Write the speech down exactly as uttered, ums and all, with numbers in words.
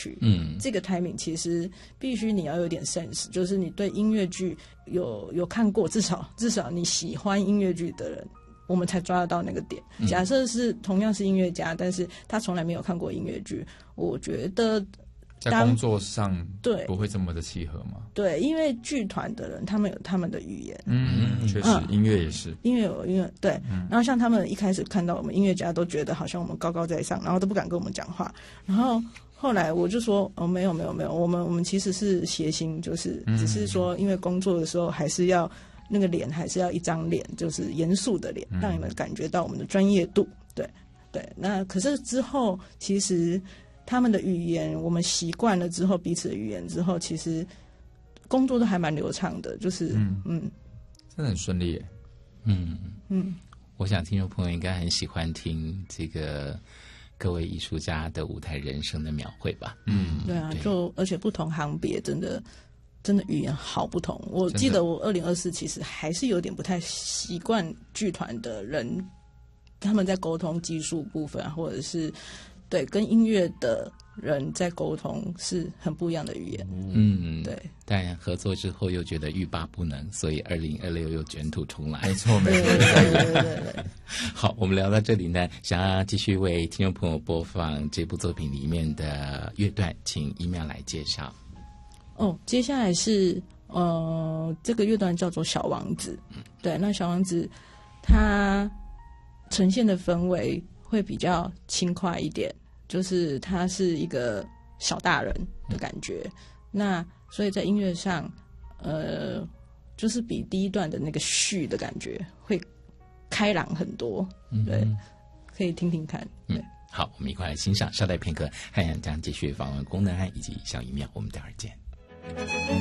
去。 嗯， 这个 timing 其实必须你要有点 sense， 就是你对音乐剧有有看过，至少至少你喜欢音乐剧的人，我们才抓得到那个点。假设是同样是音乐家，但是他从来没有看过音乐剧，我觉得在工作上对不会这么的契合吗？ 对，因为剧团的人他们有他们的语言， 嗯嗯，确实， 嗯音乐也是， 音乐有音乐对、嗯，然后像他们一开始看到我们音乐家都觉得好像我们高高在上，然后都不敢跟我们讲话，然后后来我就说哦，没有没有没有，我们我们其实是谐星，就是只是说因为工作的时候还是要那个脸还是要一张脸，就是严肃的脸，让你们感觉到我们的专业度。对对，那可是之后其实他们的语言我们习惯了之后，彼此的语言之后，其实工作都还蛮流畅的，就是嗯嗯， 真的很顺利耶。 嗯嗯， 我想听众朋友应该很喜欢听这个各位艺术家的舞台人生的描绘吧。 嗯， 对啊， 对就而且不同行别真的真的语言好不同。我记得我二零二四其实还是有点不太习惯剧团的人他们在沟通技术部分，或者是对跟音乐的人在沟通是很不一样的语言。 嗯， 对。 但合作之后又觉得欲罢不能，所以二零二六又卷土重来。 没错没对对错。 对对对对。 好，我们聊到这里呢，想要继续为听众朋友播放这部作品里面的乐段，请 email 来介绍。 哦，接下来是呃，这个乐段叫做《小王子》。对，那小王子它呈现的氛围会比较轻快一点，就是它是一个小大人的感觉。嗯、那所以在音乐上，呃，就是比第一段的那个序的感觉会开朗很多。对，嗯、可以听听看。对。 嗯，好，我们一块来欣赏。稍待片刻，汉阳将继续访问龚能汉以及小一妙，我们待会儿见。